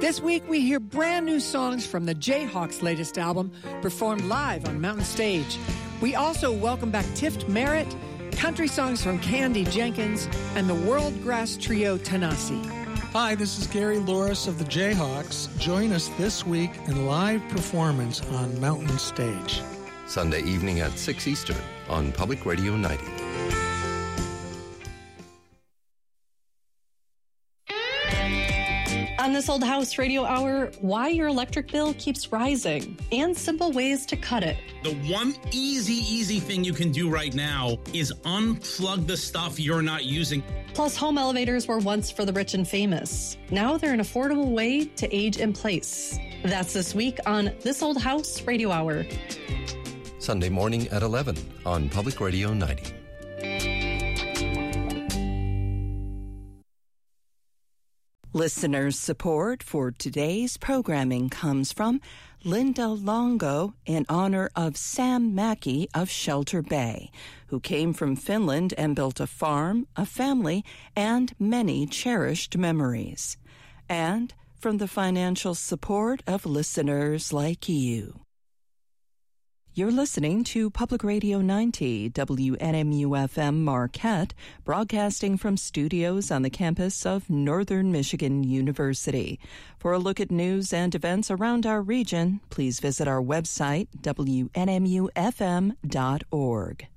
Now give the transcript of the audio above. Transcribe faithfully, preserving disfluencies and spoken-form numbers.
This week, we hear brand new songs from the Jayhawks' latest album, performed live on Mountain Stage. We also welcome back Tift Merritt, country songs from Candy Jenkins, and the World Grass Trio Tanasi. Hi, this is Gary Louris of the Jayhawks. Join us this week in live performance on Mountain Stage. Sunday evening at six Eastern on Public Radio ninety. On This Old House Radio Hour, why your electric bill keeps rising and simple ways to cut it. The one easy, easy thing you can do right now is unplug the stuff you're not using. Plus, home elevators were once for the rich and famous. Now they're an affordable way to age in place. That's this week on This Old House Radio Hour. Sunday morning at eleven on Public Radio ninety. Listeners' support for today's programming comes from Linda Longo in honor of Sam Mackey of Shelter Bay, who came from Finland and built a farm, a family, and many cherished memories. And from the financial support of listeners like you. You're listening to Public Radio ninety, W N M U F M Marquette, broadcasting from studios on the campus of Northern Michigan University. For a look at news and events around our region, please visit our website, W N M U F M dot org.